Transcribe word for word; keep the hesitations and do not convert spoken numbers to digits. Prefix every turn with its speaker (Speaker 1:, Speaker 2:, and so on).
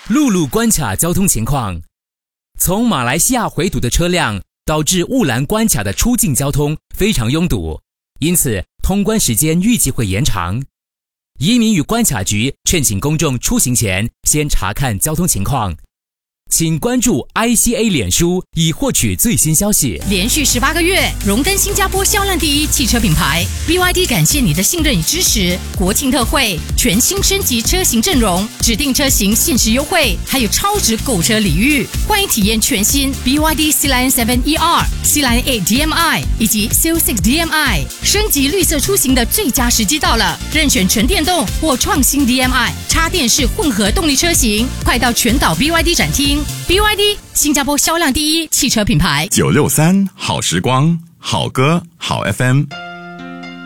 Speaker 1: 陆路关卡交通情况。从马来西亚回堵的车辆导致雾兰关卡的出境交通非常拥堵，因此通关时间预计会延长。移民与关卡局劝请公众出行前先查看交通情况。请关注 I C A 脸书以获取最新消息。
Speaker 2: 连续十八个月荣登新加坡销量第一汽车品牌 B Y D， 感谢你的信任与支持。国庆特惠，全新升级车型阵容，指定车型限时优惠，还有超值购车礼遇。欢迎体验全新 B Y D C Line 七 E R、C Line 八 D M I 以及 C L 六 D M I， 升级绿色出行的最佳时机到了。任选纯电动或创新 D M I、插电式混合动力车型，快到全岛 B Y D 展厅。B Y D 新加坡销量第一汽车品牌。
Speaker 3: 九六三好时光，好歌好 F M。